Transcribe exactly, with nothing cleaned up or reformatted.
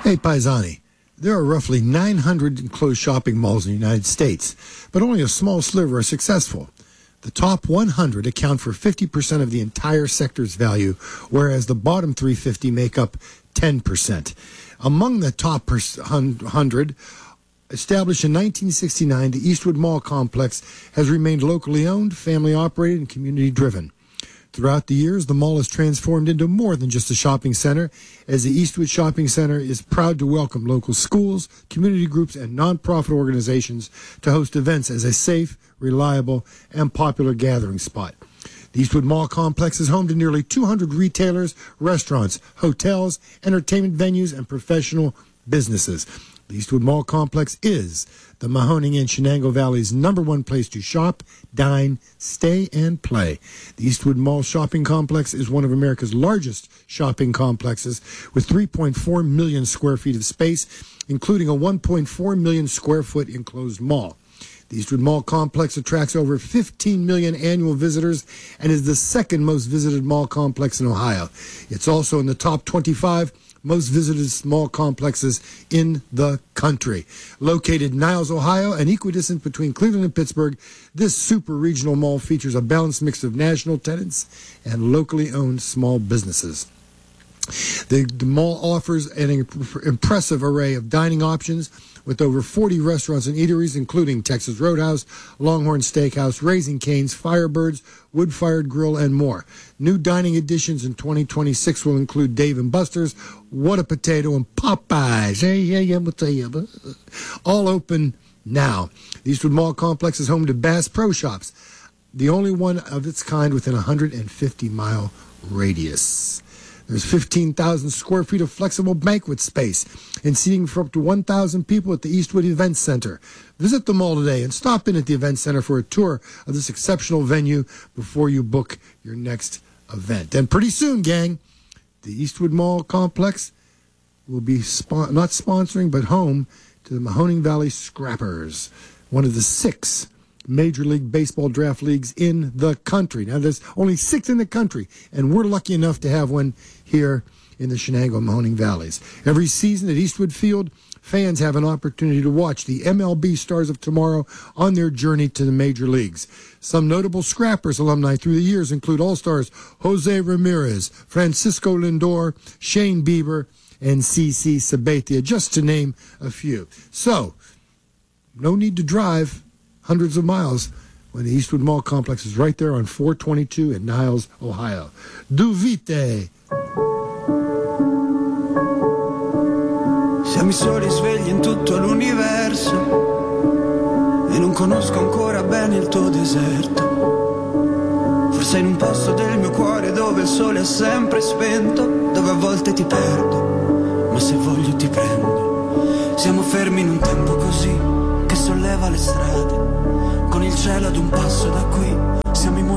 Hey, Paisani, there are roughly nine hundred enclosed shopping malls in the United States, but only a small sliver are successful. The top one hundred account for fifty percent of the entire sector's value, whereas the bottom three hundred fifty make up ten percent. Among the top one hundred, established in nineteen sixty-nine, the Eastwood Mall complex has remained locally owned, family-operated, and community-driven. Throughout the years, the mall has transformed into more than just a shopping center, as the Eastwood Shopping Center is proud to welcome local schools, community groups, and nonprofit organizations to host events as a safe, reliable, and popular gathering spot. The Eastwood Mall complex is home to nearly two hundred retailers, restaurants, hotels, entertainment venues, and professional businesses. The Eastwood Mall complex is the Mahoning and Shenango Valley's number one place to shop, dine, stay, and play. The Eastwood Mall shopping complex is one of America's largest shopping complexes with three point four million square feet of space, including a one point four million square foot enclosed mall. The Eastwood Mall complex attracts over fifteen million annual visitors and is the second most visited mall complex in Ohio. It's also in the top twenty-five most visited mall complexes in the country. Located in Niles, Ohio, and equidistant between Cleveland and Pittsburgh, this super regional mall features a balanced mix of national tenants and locally owned small businesses. The, the mall offers an imp- impressive array of dining options with over forty restaurants and eateries, including Texas Roadhouse, Longhorn Steakhouse, Raising Cane's, Firebirds, Wood Fired Grill, and more. New dining additions in twenty twenty-six will include Dave and Buster's, What a Potato, and Popeyes. Hey, yeah, yeah, we'll tell you. All open now. The Eastwood Mall complex is home to Bass Pro Shops, the only one of its kind within a one hundred fifty mile radius. There's fifteen thousand square feet of flexible banquet space and seating for up to one thousand people at the Eastwood Event Center. Visit the mall today and stop in at the Event Center for a tour of this exceptional venue before you book your next event. And pretty soon, gang, the Eastwood Mall complex will be spon- not sponsoring, but home to the Mahoning Valley Scrappers, one of the six Major League Baseball draft leagues in the country. Now, there's only six in the country, and we're lucky enough to have one here in the Shenango Mahoning Valleys. Every season at Eastwood Field, fans have an opportunity to watch the M L B stars of tomorrow on their journey to the major leagues. Some notable Scrappers alumni through the years include All-Stars Jose Ramirez, Francisco Lindor, Shane Bieber, and C C Sabathia, just to name a few. So, no need to drive hundreds of miles when the Eastwood Mall complex is right there on four twenty-two in Niles, Ohio. Du vite! Siamo i soli svegli in tutto l'universo e non conosco ancora bene il tuo deserto. Forse in un posto del mio cuore dove il sole è sempre spento, dove a volte ti perdo, ma se voglio ti prendo. Siamo fermi in un tempo così che solleva le strade, con il cielo ad un passo da qui. Siamo i